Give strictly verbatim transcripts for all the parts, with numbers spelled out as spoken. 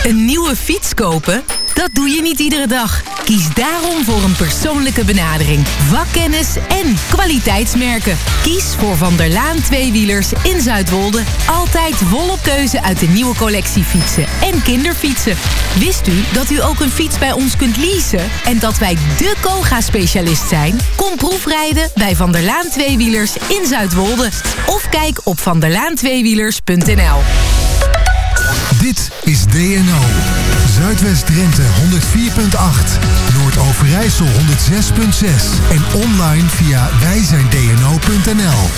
Een nieuwe fiets kopen? Dat doe je niet iedere dag. Kies daarom voor een persoonlijke benadering, vakkennis en kwaliteitsmerken. Kies voor Van der Laan tweewielers in Zuidwolde. Altijd volop keuze uit de nieuwe collectie fietsen en kinderfietsen. Wist u dat u ook een fiets bij ons kunt leasen? En dat wij de Koga-specialist zijn? Kom proefrijden bij Van der Laan tweewielers in Zuidwolde. Of kijk op vanderlaan-tweewielers punt n l. Dit is D N O. Zuidwest-Drenthe honderd vier punt acht. Noord-Overijssel honderd zes punt zes. En online via wij zijn d n o punt n l.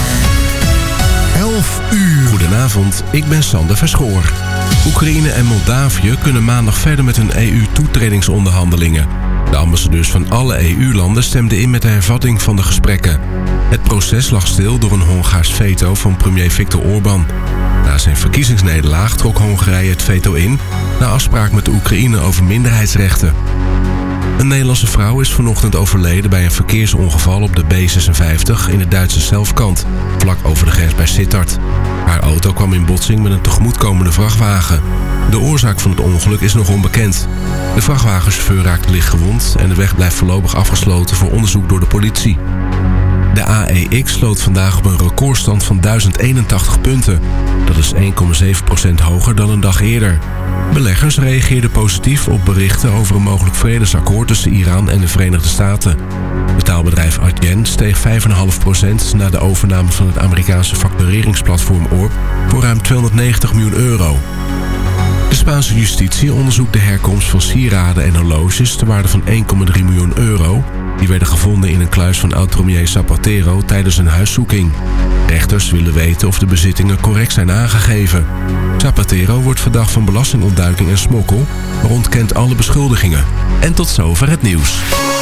elf uur. Goedenavond, ik ben Sander Verschoor. Oekraïne en Moldavië kunnen maandag verder met hun E U-toetredingsonderhandelingen. De ambassadeurs van alle E U-landen stemden in met de hervatting van de gesprekken. Het proces lag stil door een Hongaars veto van premier Viktor Orbán. Na zijn verkiezingsnederlaag trok Hongarije het veto in, na afspraak met de Oekraïne over minderheidsrechten. Een Nederlandse vrouw is vanochtend overleden bij een verkeersongeval op de B zesenvijftig in de Duitse Zelfkant, vlak over de grens bij Sittard. Haar auto kwam in botsing met een tegemoetkomende vrachtwagen. De oorzaak van het ongeluk is nog onbekend. De vrachtwagenchauffeur raakte licht gewond en de weg blijft voorlopig afgesloten voor onderzoek door de politie. De A E X sloot vandaag op een recordstand van duizend eenentachtig punten. Dat is één komma zeven procent hoger dan een dag eerder. Beleggers reageerden positief op berichten over een mogelijk vredesakkoord tussen Iran en de Verenigde Staten. Betaalbedrijf Adyen steeg vijf komma vijf procent na de overname van het Amerikaanse factureringsplatform Orb voor ruim tweehonderdnegentig miljoen euro. De Spaanse justitie onderzoekt de herkomst van sieraden en horloges ter waarde van één komma drie miljoen euro. Die werden gevonden in een kluis van oud-premier Zapatero tijdens een huiszoeking. Rechters willen weten of de bezittingen correct zijn aangegeven. Zapatero wordt verdacht van belastingontduiking en smokkel, maar ontkent alle beschuldigingen. En tot zover het nieuws.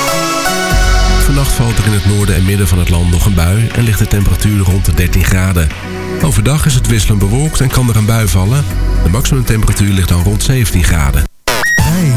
Vannacht valt er in het noorden en midden van het land nog een bui en ligt de temperatuur rond de dertien graden. Overdag is het wisselend bewolkt en kan er een bui vallen. De maximumtemperatuur ligt dan rond zeventien graden.